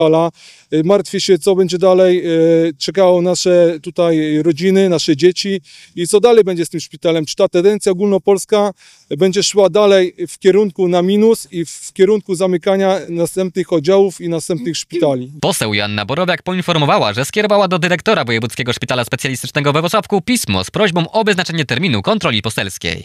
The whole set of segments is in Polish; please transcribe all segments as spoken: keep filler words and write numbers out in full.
szpitala. Martwię się, co będzie dalej. Czekało nasze tutaj rodziny, nasze dzieci i co dalej będzie z tym szpitalem. Czy ta tendencja ogólnopolska będzie szła dalej w kierunku na minus i w kierunku zamykania następnych oddziałów i następnych szpitali. Poseł Joanna Borowiak poinformowała, że skierowała do dyrektora Wojewódzkiego Szpitala Specjalistycznego we Włocławku pismo z prośbą o wyznaczenie terminu kontroli poselskiej.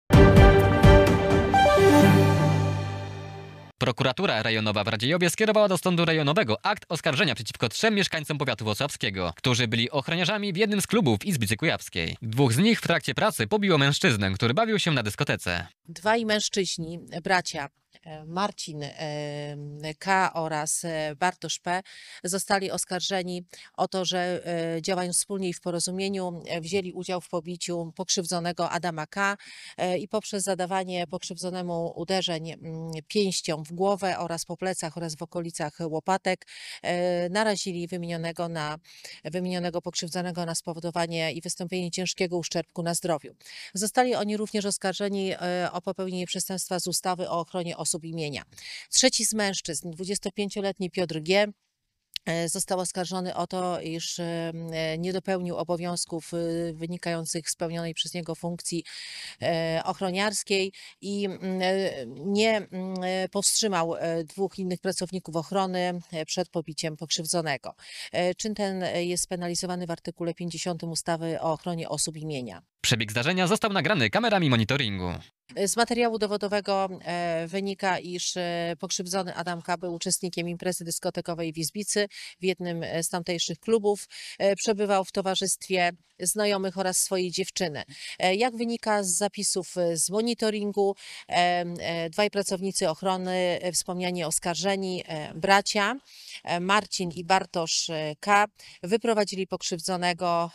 Prokuratura rejonowa w Radziejowie skierowała do sądu rejonowego akt oskarżenia przeciwko trzem mieszkańcom powiatu włocławskiego, którzy byli ochroniarzami w jednym z klubów Izbicy Kujawskiej. Dwóch z nich w trakcie pracy pobiło mężczyznę, który bawił się na dyskotece. Dwaj mężczyźni, bracia, Marcin K. oraz Bartosz P. zostali oskarżeni o to, że działając wspólnie i w porozumieniu wzięli udział w pobiciu pokrzywdzonego Adama K. i poprzez zadawanie pokrzywdzonemu uderzeń pięścią w głowę oraz po plecach oraz w okolicach łopatek narazili wymienionego, na, wymienionego pokrzywdzonego na spowodowanie i wystąpienie ciężkiego uszczerbku na zdrowiu. Zostali oni również oskarżeni o popełnienie przestępstwa z ustawy o ochronie osób i mienia. Trzeci z mężczyzn, dwudziestopięcioletni Piotr G., został oskarżony o to, iż nie dopełnił obowiązków wynikających z pełnionej przez niego funkcji ochroniarskiej i nie powstrzymał dwóch innych pracowników ochrony przed pobiciem pokrzywdzonego. Czyn ten jest penalizowany w artykule pięćdziesiątym ustawy o ochronie osób i mienia. Przebieg zdarzenia został nagrany kamerami monitoringu. Z materiału dowodowego wynika, iż pokrzywdzony Adam K. był uczestnikiem imprezy dyskotekowej w Izbicy, w jednym z tamtejszych klubów. Przebywał w towarzystwie znajomych oraz swojej dziewczyny. Jak wynika z zapisów z monitoringu, dwaj pracownicy ochrony, wspomniani oskarżeni bracia, Marcin i Bartosz K., wyprowadzili pokrzywdzonego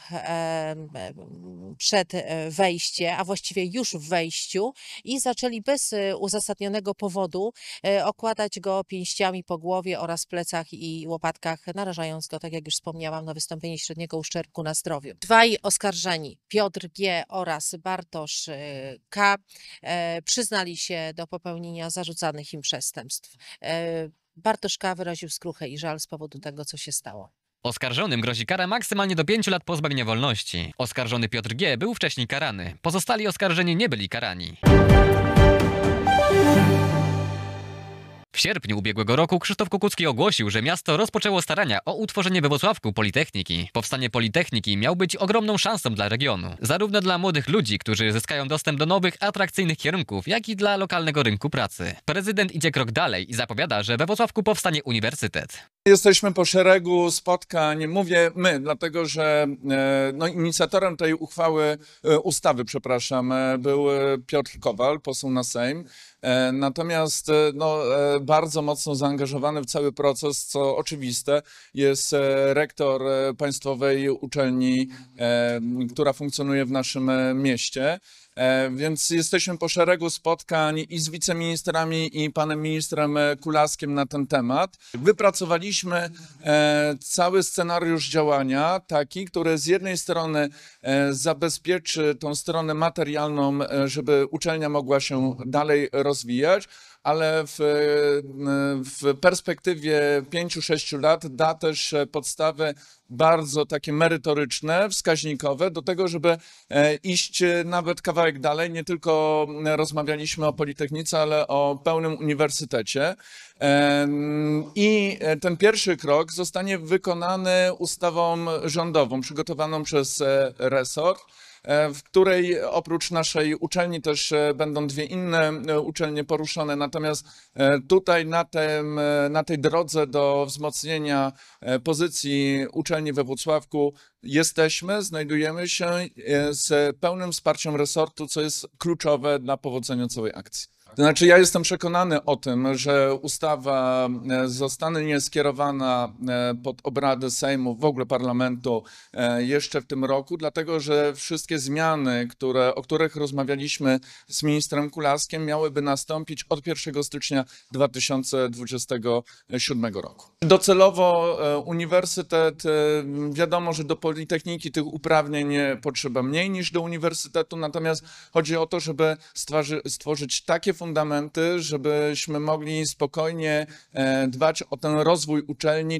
przed wejście, a właściwie już w wejściu, i zaczęli bez uzasadnionego powodu okładać go pięściami po głowie oraz plecach i łopatkach, narażając go, tak jak już wspomniałam, na wystąpienie średniego uszczerbku na zdrowiu. Dwaj oskarżeni, Piotr G. oraz Bartosz K., przyznali się do popełnienia zarzucanych im przestępstw. Bartosz K. wyraził skruchę i żal z powodu tego, co się stało. Oskarżonym grozi kara maksymalnie do pięciu lat pozbawienia wolności. Oskarżony Piotr G. był wcześniej karany. Pozostali oskarżeni nie byli karani. W sierpniu ubiegłego roku Krzysztof Kukucki ogłosił, że miasto rozpoczęło starania o utworzenie we Włocławku Politechniki. Powstanie Politechniki miał być ogromną szansą dla regionu. Zarówno dla młodych ludzi, którzy zyskają dostęp do nowych, atrakcyjnych kierunków, jak i dla lokalnego rynku pracy. Prezydent idzie krok dalej i zapowiada, że we Włocławku powstanie uniwersytet. Jesteśmy po szeregu spotkań, mówię my, dlatego że no, inicjatorem tej uchwały, ustawy, przepraszam, był Piotr Kowal, poseł na Sejm. Natomiast no, bardzo mocno zaangażowany w cały proces, co oczywiste, jest rektor państwowej uczelni, która funkcjonuje w naszym mieście. Więc jesteśmy po szeregu spotkań i z wiceministrami, i panem ministrem Kulaskiem na ten temat. Wypracowaliśmy cały scenariusz działania, taki, który z jednej strony zabezpieczy tą stronę materialną, żeby uczelnia mogła się dalej rozwijać, ale w, w perspektywie pięciu sześciu lat da też podstawy bardzo takie merytoryczne, wskaźnikowe do tego, żeby iść nawet kawałek dalej. Nie tylko rozmawialiśmy o Politechnice, ale o pełnym uniwersytecie. I ten pierwszy krok zostanie wykonany ustawą rządową, przygotowaną przez resort, w której oprócz naszej uczelni też będą dwie inne uczelnie poruszone. Natomiast tutaj na, tym, na tej drodze do wzmocnienia pozycji uczelni we Włocławku jesteśmy, znajdujemy się z pełnym wsparciem resortu, co jest kluczowe dla powodzenia całej akcji. To znaczy, ja jestem przekonany o tym, że ustawa zostanie skierowana pod obrady Sejmu, w ogóle parlamentu jeszcze w tym roku, dlatego że wszystkie zmiany, które, o których rozmawialiśmy z ministrem Kulaskiem, miałyby nastąpić od pierwszego stycznia dwa tysiące dwudziestego siódmego roku. Docelowo uniwersytet, wiadomo, że do Politechniki tych uprawnień potrzeba mniej niż do uniwersytetu, natomiast chodzi o to, żeby stworzy, stworzyć takie fundamenty, fundamenty, żebyśmy mogli spokojnie e, dbać o ten rozwój uczelni.